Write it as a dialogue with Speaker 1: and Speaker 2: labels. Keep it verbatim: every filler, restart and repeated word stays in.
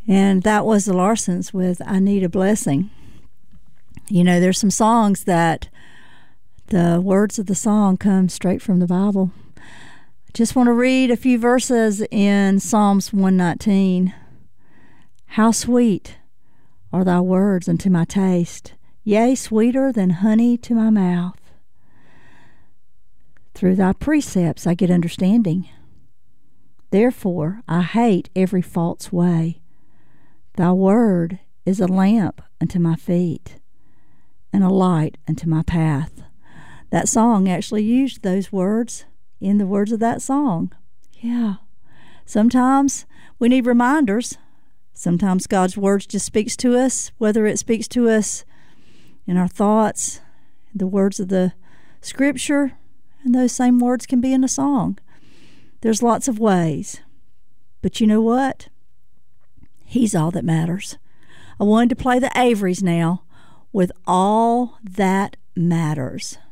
Speaker 1: And that was the Larsons with I Need a Blessing. You know, there's some songs that the words of the song come straight from the Bible. Just want to read a few verses in Psalms one nineteen. How sweet are thy words unto my taste, yea, sweeter than honey to my mouth. Through thy precepts I get understanding. Therefore I hate every false way. Thy word is a lamp unto my feet and a light unto my path. That song actually used those words in the words of that song. Yeah. Sometimes we need reminders. Sometimes God's words just speaks to us, whether it speaks to us in our thoughts, the words of the scripture, and those same words can be in a song. There's lots of ways. But you know what? He's all that matters. I wanted to play the Averys now with All That Matters.